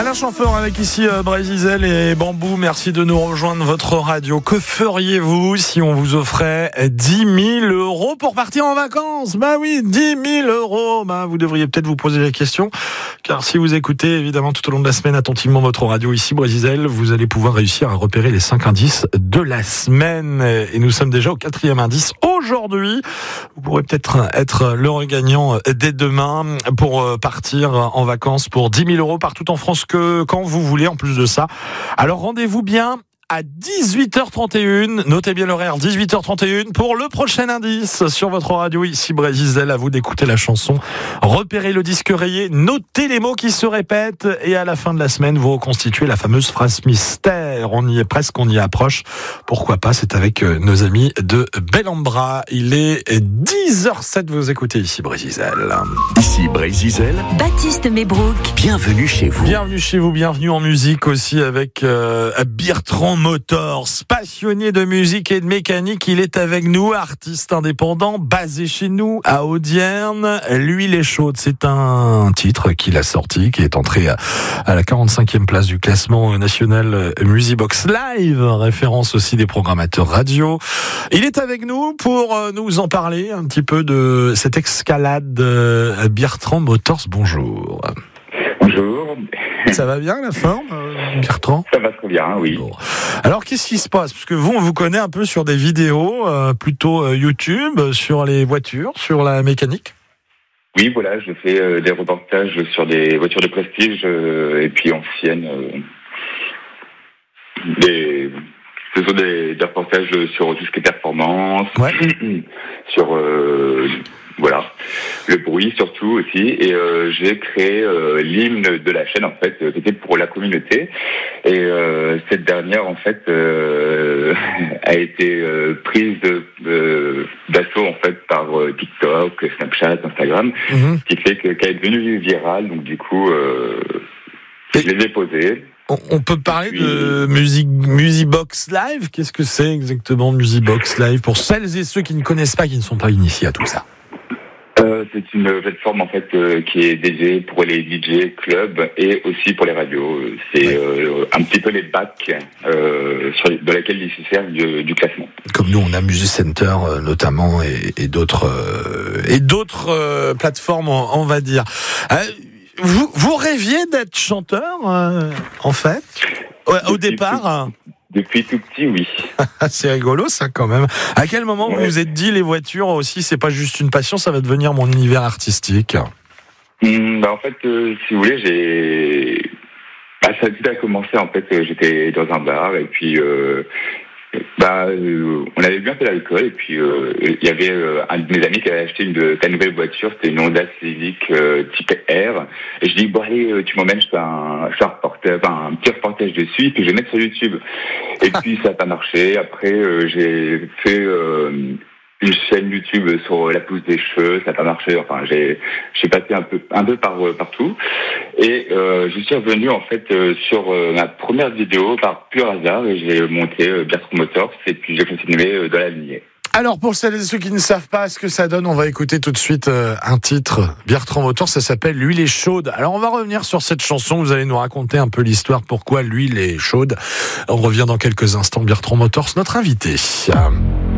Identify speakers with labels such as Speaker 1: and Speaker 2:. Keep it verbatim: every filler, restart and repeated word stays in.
Speaker 1: Alain Chamfort avec ici euh, Brésil et Bambou. Merci de nous rejoindre votre radio. Que feriez-vous si on vous offrait dix mille euros pour partir en vacances? Bah oui, dix mille euros. Bah, vous devriez peut-être vous poser la question, car si vous écoutez évidemment tout au long de la semaine attentivement votre radio ici Brésil, vous allez pouvoir réussir à repérer les cinq indices de la semaine. Et nous sommes déjà au quatrième indice aujourd'hui. Vous pourrez peut-être être le gagnant dès demain pour partir en vacances pour dix mille euros partout en France, que quand vous voulez. En plus de ça, alors rendez-vous bien à dix-huit heures trente et une, notez bien l'horaire, dix-huit heures trente et une pour le prochain indice sur votre radio ici Brésil. À vous d'écouter la chanson, repérez le disque rayé, notez les mots qui se répètent et à la fin de la semaine vous reconstituez la fameuse phrase mystère. On y est presque, on y approche. Pourquoi pas, c'est avec nos amis de Bellambra. Il est dix heures zéro sept, vous écoutez ici Brésil.
Speaker 2: Ici Brésil,
Speaker 3: Baptiste Mebrook.
Speaker 2: Bienvenue chez vous.
Speaker 1: Bienvenue chez vous, bienvenue en musique aussi avec euh, Bertrand Motors, passionné de musique et de mécanique. Il est avec nous, artiste indépendant, basé chez nous à Audierne. L'huile est chaude, c'est un titre qu'il a sorti, qui est entré à, à la quarante-cinquième place du classement national Musibox Live, référence aussi des programmateurs radio. Il est avec nous pour nous en parler un petit peu de cette escalade. Bertrand Motors, bonjour.
Speaker 4: Bonjour.
Speaker 1: Ça va bien la forme, Bertrand?
Speaker 4: Ça va très bien, oui.
Speaker 1: Bon. Alors qu'est-ce qui se passe? Parce que vous, on vous connaît un peu sur des vidéos, euh, plutôt euh, YouTube, sur les voitures, sur la mécanique.
Speaker 4: Oui, voilà, je fais euh, des reportages sur des voitures de prestige euh, et puis anciennes. Euh, des... Ce sont des, des reportages sur tout ce qui est performance,
Speaker 1: ouais.
Speaker 4: sur euh, voilà le bruit surtout aussi. Et euh, j'ai créé euh, l'hymne de la chaîne en fait, c'était pour la communauté. Et euh, cette dernière en fait euh, a été euh, prise de, de, d'assaut en fait par euh, TikTok, Snapchat, Instagram, mm-hmm. ce qui fait que, qu'elle est devenue virale. Donc du coup, euh, je les ai posées.
Speaker 1: On peut parler de musique, Musibox Live. Qu'est-ce que c'est exactement Musibox Live pour celles et ceux qui ne connaissent pas, qui ne sont pas initiés à tout ça?
Speaker 4: euh, C'est une plateforme en fait euh, qui est dédiée pour les D J clubs et aussi pour les radios. C'est ouais. euh, un petit peu les bacs euh, sur les, dans lesquels ils se servent du, du classement.
Speaker 1: Comme nous, on a Music Center euh, notamment et, et d'autres euh, et d'autres euh, plateformes, on, on va dire. Euh, Vous, vous rêviez d'être chanteur, euh, en fait, au, au
Speaker 4: depuis
Speaker 1: départ
Speaker 4: tout, Depuis tout petit, oui.
Speaker 1: C'est rigolo, ça, quand même. À quel moment ouais. vous vous êtes dit, les voitures aussi, c'est pas juste une passion, ça va devenir mon univers artistique?
Speaker 4: Mmh, bah, en fait, euh, si vous voulez, j'ai... Bah, ça a tout a commencé, en fait, euh, j'étais dans un bar, et puis... Euh... Bah, euh, on avait bien fait l'alcool et puis il euh, y avait euh, un de mes amis qui avait acheté une ta nouvelle voiture, c'était une Honda Civic euh, type R. Et je dis bon allez, tu m'emmènes, je fais un, je fais un reportage, enfin, un petit reportage dessus et puis je vais mettre sur YouTube. Et puis ça n'a pas marché. Après euh, j'ai fait euh, une chaîne YouTube sur la pousse des cheveux, ça n'a pas marché. Enfin j'ai j'ai passé un peu un peu par partout. Et euh, je suis revenu en fait euh, sur euh, ma première vidéo par pur hasard et j'ai monté euh, Bertrand Motors et puis j'ai continué euh, dans la lignée.
Speaker 1: Alors pour celles et ceux qui ne savent pas ce que ça donne, on va écouter tout de suite euh, un titre Bertrand Motors, ça s'appelle L'huile est chaude. Alors on va revenir sur cette chanson, vous allez nous raconter un peu l'histoire, pourquoi l'huile est chaude. On revient dans quelques instants, Bertrand Motors, notre invité.